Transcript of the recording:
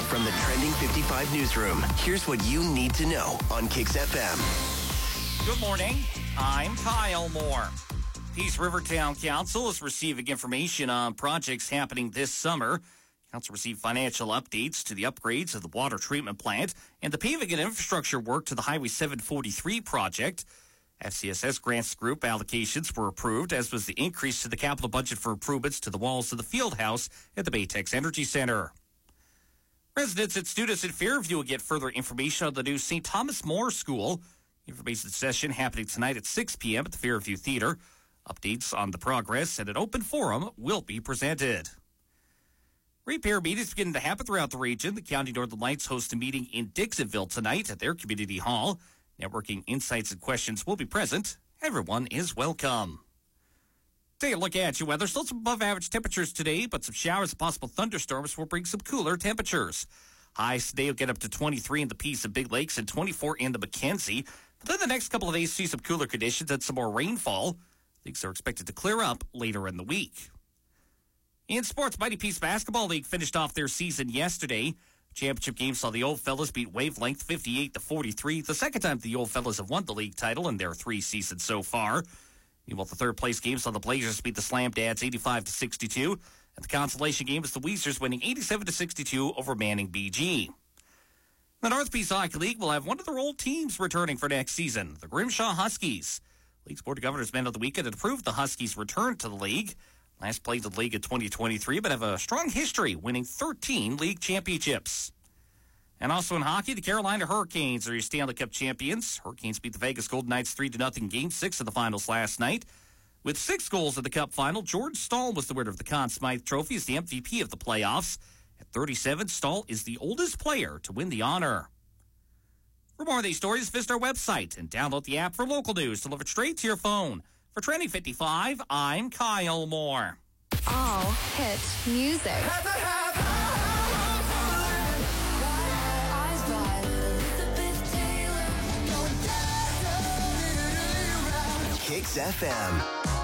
From the Trending 55 newsroom, here's what you need to know on Kicks FM. Good morning. I'm Kyle Moore. Peace River Town Council is receiving information on projects happening this summer. Council received financial updates to the upgrades of the water treatment plant and the paving and infrastructure work to the Highway 743 project. FCSS grants group allocations were approved, as was the increase to the capital budget for improvements to the walls of the field house at the Baytex Energy Center. Residents and students in Fairview will get further information on the new St. Thomas More School. Information session happening tonight at 6 p.m. at the Fairview Theater. Updates on the progress and an open forum will be presented. Repair meetings beginning to happen throughout the region. The County Northern Lights host a meeting in Dixonville tonight at their community hall. Networking insights and questions will be present. Everyone is welcome. Take a look at your weather. Still some above average temperatures today, but some showers and possible thunderstorms will bring some cooler temperatures. Highs today will get up to 23 in the Peace and Big Lakes and 24 in the McKenzie. But then the next couple of days see some cooler conditions and some more rainfall. Things are expected to clear up later in the week. In sports, Mighty Peace Basketball League finished off their season yesterday. Championship game saw the Old Fellas beat Wavelength 58-43. The second time the Old Fellas have won the league title in their 3 seasons so far. Meanwhile, the third place game saw the Blazers beat the Slam Dads 85-62. And the consolation game is the Weezers winning 87-62 over Manning BG. The North Peace Hockey League will have one of their old teams returning for next season, the Grimshaw Huskies. League's Board of Governors met on the weekend and approved the Huskies' return to the league. Last played the league in 2023, but have a strong history, winning 13 league championships. And also in hockey, the Carolina Hurricanes are your Stanley Cup champions. Hurricanes beat the Vegas Golden Knights 3-0 in Game 6 of the finals last night. With 6 goals in the Cup final, George Stahl was the winner of the Conn Smythe Trophy as the MVP of the playoffs. At 37, Stahl is the oldest player to win the honor. For more of these stories, visit our website and download the app for local news delivered straight to your phone. For Trending 55, I'm Kyle Moore. All hit music. Kicks FM.